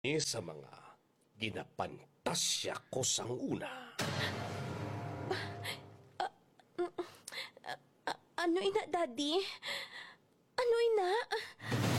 sa mga ginapantasya ko sang una. Ano ina, Daddy? Ano ina?